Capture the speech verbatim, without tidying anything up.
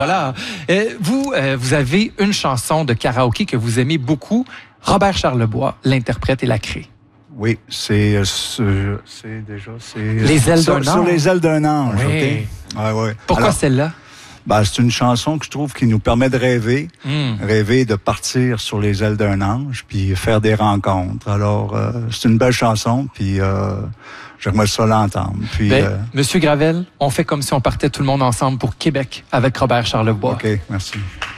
Voilà. Euh, vous, euh, vous avez une chanson de karaoké que vous aimez beaucoup. Robert Charlebois l'interprète et la crée. Oui, c'est euh, c'est déjà c'est Les ailes d'un ange. Sur les ailes d'un ange. Oui. Ok. Ouais, ouais. Pourquoi Alors, celle-là? Ben, c'est une chanson que je trouve qui nous permet de rêver, Mm. rêver de partir sur les ailes d'un ange, puis faire des rencontres. Alors, euh, c'est une belle chanson, puis euh, j'aimerais ça l'entendre. Puis, Ben, euh, Monsieur Gravel, on fait comme si on partait tout le monde ensemble pour Québec avec Robert Charlebois. OK, merci.